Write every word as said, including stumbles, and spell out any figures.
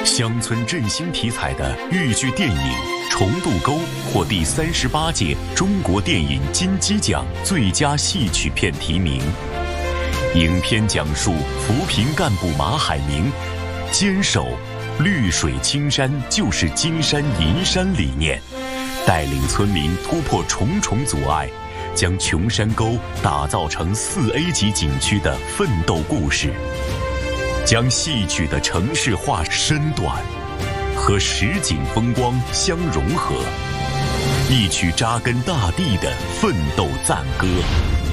乡村振兴题材的豫剧电影《重渡沟》获第三十八届中国电影金鸡奖最佳戏曲片提名。影片讲述扶贫干部马海明坚守绿水青山就是金山银山理念，带领村民突破重重阻碍，将琼山沟打造成四 A 级景区的奋斗故事，将戏曲的城市化身段和实景风光相融合，一曲扎根大地的奋斗赞歌。